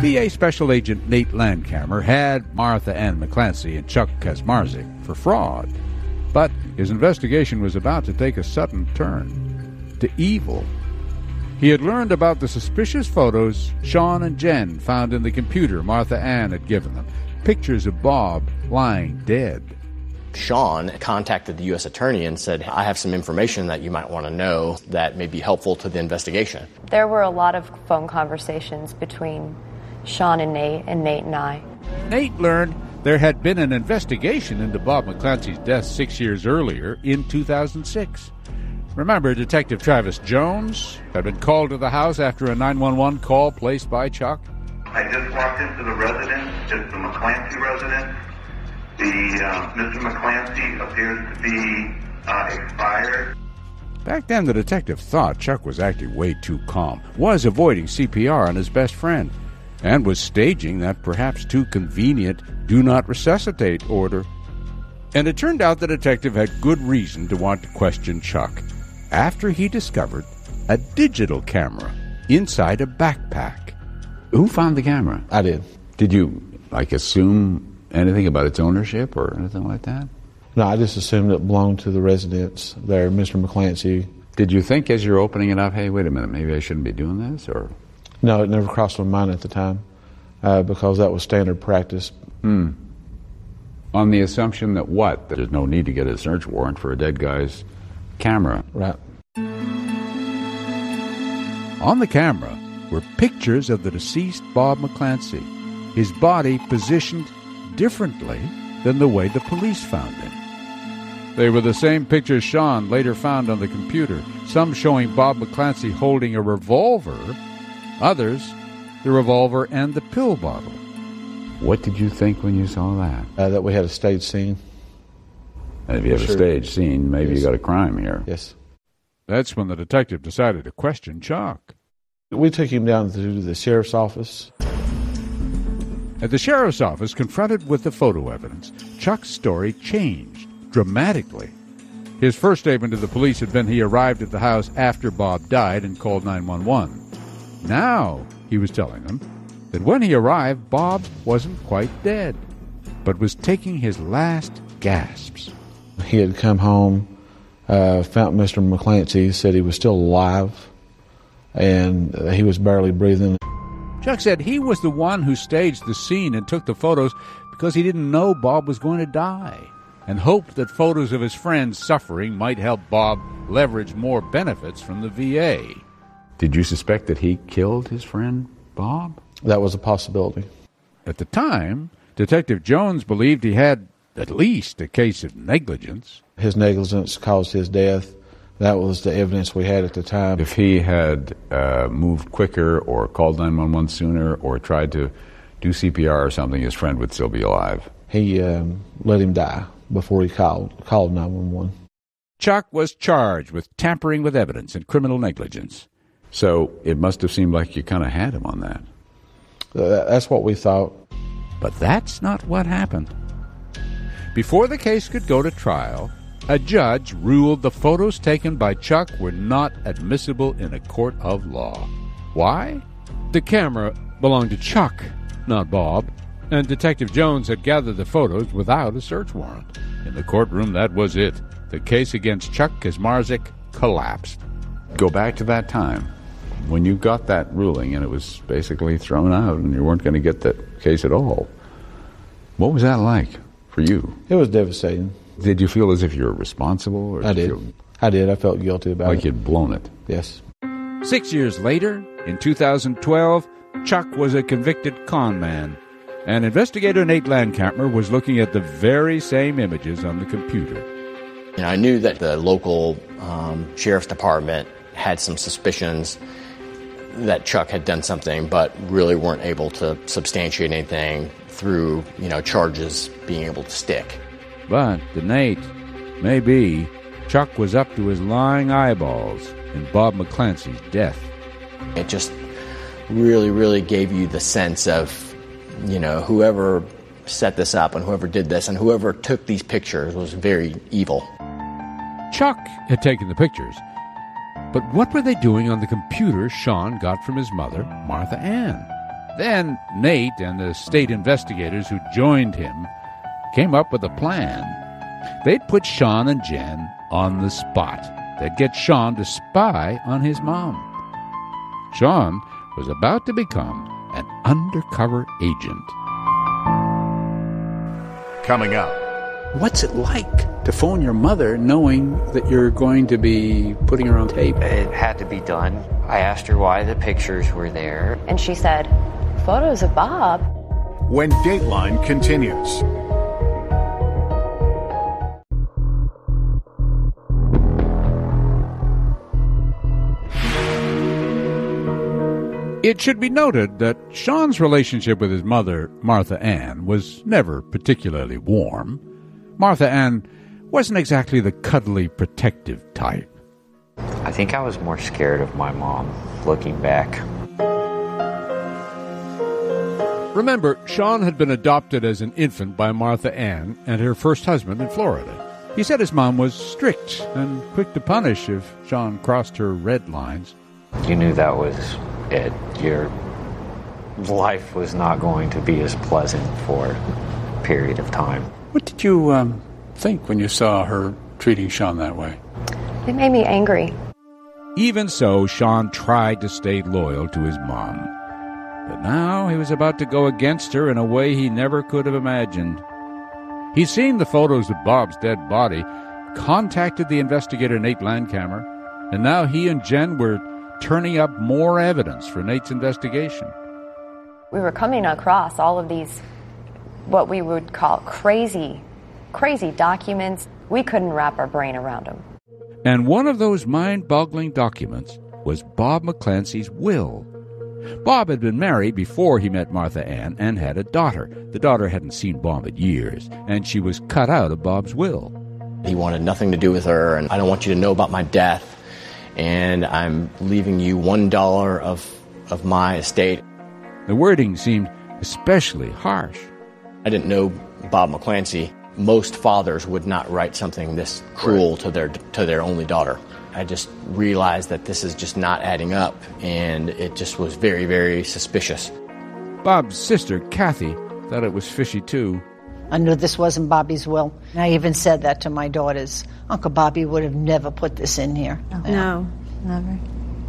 VA Special Agent Nate Landcamer had Martha Ann McClancy and Chuck Kaczmarzyk for fraud. But his investigation was about to take a sudden turn to evil. He had learned about the suspicious photos Sean and Jen found in the computer Martha Ann had given them, pictures of Bob lying dead. Sean contacted the U.S. Attorney and said, I have some information that you might want to know that may be helpful to the investigation. There were a lot of phone conversations between Sean and Nate and I. Nate learned there had been an investigation into Bob McClancy's death 6 years earlier in 2006. Remember, Detective Travis Jones had been called to the house after a 911 call placed by Chuck? I just walked into the residence. It's the McClancy residence. Mr. McClancy appears to be expired. Back then, the detective thought Chuck was acting way too calm, was avoiding CPR on his best friend, and was staging that perhaps too convenient do not resuscitate order. And it turned out the detective had good reason to want to question Chuck after he discovered a digital camera inside a backpack. Who found the camera? I did. Did you, assume anything about its ownership or anything like that? No, I just assumed it belonged to the residents there, Mr. McClancy. Did you think as you're opening it up, hey, wait a minute, maybe I shouldn't be doing this? Or no, it never crossed my mind at the time because that was standard practice. On the assumption that what? That there's no need to get a search warrant for a dead guy's camera. Right. On the camera were pictures of the deceased Bob McClancy, his body positioned differently than the way the police found him. They were the same pictures Sean later found on the computer, some showing Bob McClancy holding a revolver, others the revolver and the pill bottle. What did you think when you saw that? That we had a stage scene. And if you have a stage scene, maybe Yes. you got a crime here. Yes. That's when the detective decided to question Chuck. We took him down to the sheriff's office. At the sheriff's office, confronted with the photo evidence, Chuck's story changed dramatically. His first statement to the police had been he arrived at the house after Bob died and called 911. Now, he was telling them that when he arrived, Bob wasn't quite dead, but was taking his last gasps. He had come home, found Mr. McClancy, said he was still alive, and he was barely breathing. Chuck said he was the one who staged the scene and took the photos because he didn't know Bob was going to die, and hoped that photos of his friends suffering might help Bob leverage more benefits from the VA. Did you suspect that he killed his friend, Bob? That was a possibility. At the time, Detective Jones believed he had at least a case of negligence. His negligence caused his death. That was the evidence we had at the time. If he had moved quicker or called 911 sooner or tried to do CPR or something, his friend would still be alive. He let him die before he called 911. Chuck was charged with tampering with evidence and criminal negligence. So it must have seemed like you kind of had him on that. That's what we thought. But that's not what happened. Before the case could go to trial, a judge ruled the photos taken by Chuck were not admissible in a court of law. Why? The camera belonged to Chuck, not Bob, and Detective Jones had gathered the photos without a search warrant. In the courtroom, that was it. The case against Chuck Kaczmarzyk collapsed. Go back to that time when you got that ruling and it was basically thrown out and you weren't going to get that case at all. What was that like for you? It was devastating. Did you feel as if you were responsible? Or I did. I did. I felt guilty about it. Like you'd blown it? Yes. 6 years later, in 2012, Chuck was a convicted con man, and investigator Nate Landcamer was looking at the very same images on the computer. And I knew that the local sheriff's department had some suspicions that Chuck had done something, but really weren't able to substantiate anything through, charges being able to stick. But to Nate, maybe Chuck was up to his lying eyeballs in Bob McClancy's death. It just really, really gave you the sense of, whoever set this up and whoever did this and whoever took these pictures was very evil. Chuck had taken the pictures, but what were they doing on the computer Sean got from his mother, Martha Ann? Then Nate and the state investigators who joined him came up with a plan. They'd put Sean and Jen on the spot. They'd get Sean to spy on his mom. Sean was about to become an undercover agent. Coming up. What's it like to phone your mother knowing that you're going to be putting her on tape? It had to be done. I asked her why the pictures were there. And she said, "Photos of Bob." When Dateline continues. It should be noted that Sean's relationship with his mother, Martha Ann, was never particularly warm. Martha Ann wasn't exactly the cuddly, protective type. I think I was more scared of my mom, looking back. Remember, Sean had been adopted as an infant by Martha Ann and her first husband in Florida. He said his mom was strict and quick to punish if Sean crossed her red lines. You knew that was it. Your life was not going to be as pleasant for a period of time. What did you think when you saw her treating Sean that way? It made me angry. Even so, Sean tried to stay loyal to his mom. But now he was about to go against her in a way he never could have imagined. He'd seen the photos of Bob's dead body, contacted the investigator Nate Landcamer, and now he and Jen were turning up more evidence for Nate's investigation. We were coming across all of these, what we would call crazy documents. We couldn't wrap our brain around them. And one of those mind-boggling documents was Bob McClancy's will. Bob had been married before he met Martha Ann and had a daughter. The daughter hadn't seen Bob in years, and she was cut out of Bob's will. He wanted nothing to do with her, and I don't want you to know about my death, and I'm leaving you $1 of my estate. The wording seemed especially harsh. I didn't know Bob McClancy. Most fathers would not write something this cruel to their only daughter. I just realized that this is just not adding up, and it just was very, very suspicious. Bob's sister, Kathy, thought it was fishy too. I knew this wasn't Bobby's will. I even said that to my daughters. Uncle Bobby would have never put this in here. No, never.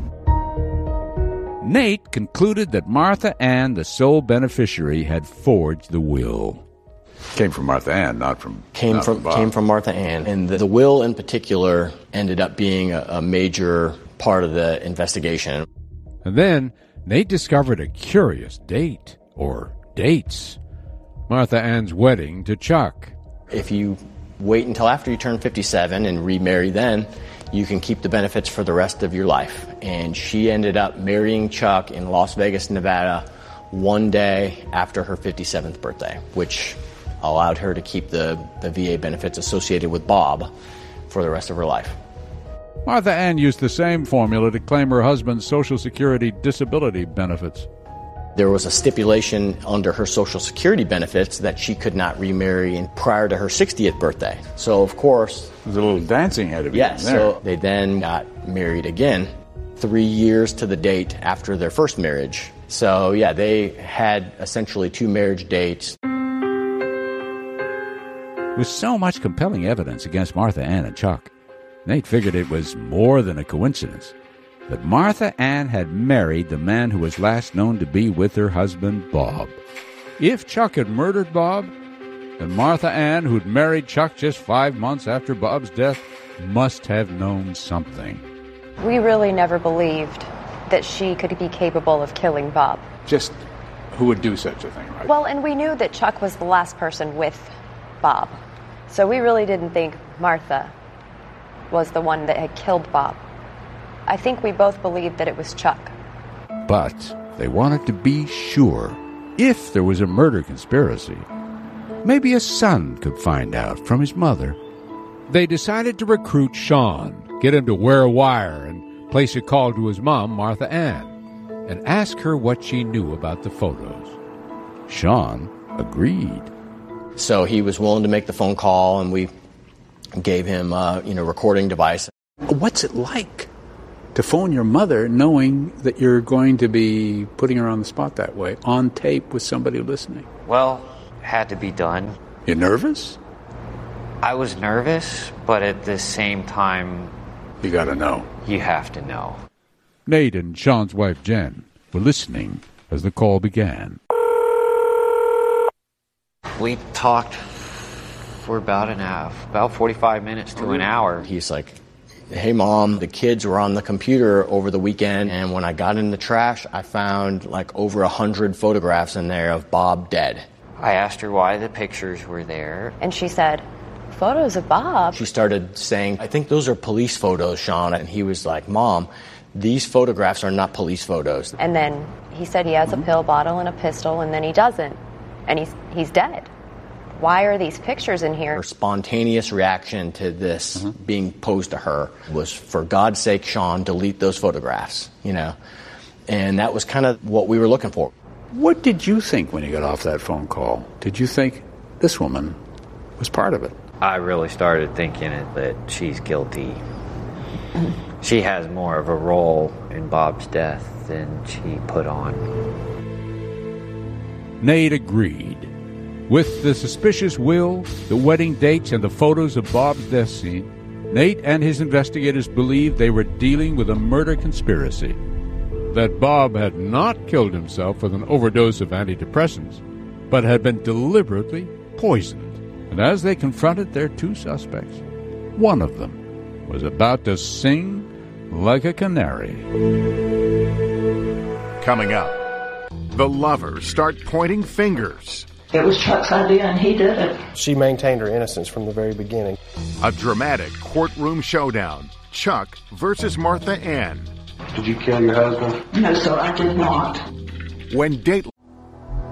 Nate concluded that Martha Ann, the sole beneficiary, had forged the will. Came from Martha Ann, not from Bob. Came from Martha Ann. And the will in particular ended up being a major part of the investigation. And then Nate discovered a curious date, or dates. Martha Ann's wedding to Chuck. If you wait until after you turn 57 and remarry then, you can keep the benefits for the rest of your life. And she ended up marrying Chuck in Las Vegas, Nevada, one day after her 57th birthday, which allowed her to keep the VA benefits associated with Bob for the rest of her life. Martha Ann used the same formula to claim her husband's Social Security disability benefits. There was a stipulation under her Social Security benefits that she could not remarry prior to her 60th birthday. So, of course... There's a little dancing had to be yes, there. So they then got married again 3 years to the date after their first marriage. So, yeah, they had essentially 2 marriage dates. With so much compelling evidence against Martha Ann and Chuck, Nate figured it was more than a coincidence that Martha Ann had married the man who was last known to be with her husband, Bob. If Chuck had murdered Bob, then Martha Ann, who'd married Chuck just 5 months after Bob's death, must have known something. We really never believed that she could be capable of killing Bob. Just who would do such a thing, right? Well, and we knew that Chuck was the last person with Bob. So we really didn't think Martha was the one that had killed Bob. I think we both believed that it was Chuck. But they wanted to be sure. If there was a murder conspiracy, maybe a son could find out from his mother. They decided to recruit Sean, get him to wear a wire and place a call to his mom, Martha Ann, and ask her what she knew about the photos. Sean agreed. So he was willing to make the phone call, and we gave him a recording device. What's it like to phone your mother knowing that you're going to be putting her on the spot that way, on tape with somebody listening? Well, had to be done. You nervous? I was nervous, but at the same time, you got to know. You have to know. Nate and Sean's wife, Jen, were listening as the call began. We talked for about 45 minutes to an hour. He's like, hey, Mom, the kids were on the computer over the weekend, and when I got in the trash, I found like over 100 photographs in there of Bob dead. I asked her why the pictures were there. And she said, photos of Bob? She started saying, I think those are police photos, Sean. And he was like, Mom, these photographs are not police photos. And then he said he has a pill bottle and a pistol, and then he doesn't. And he's dead. Why are these pictures in here? Her spontaneous reaction to this being posed to her was, for God's sake, Sean, delete those photographs, you know. And that was kind of what we were looking for. What did you think when you got off that phone call? Did you think this woman was part of it? I really started thinking that she's guilty. She has more of a role in Bob's death than she put on. Nate agreed. With the suspicious will, the wedding dates, and the photos of Bob's death scene, Nate and his investigators believed they were dealing with a murder conspiracy. That Bob had not killed himself with an overdose of antidepressants, but had been deliberately poisoned. And as they confronted their two suspects, one of them was about to sing like a canary. Coming up, the lovers start pointing fingers. It was Chuck's idea, and he did it. She maintained her innocence from the very beginning. A dramatic courtroom showdown. Chuck versus Martha Ann. Did you kill your husband? No, sir, I did not. When Dateline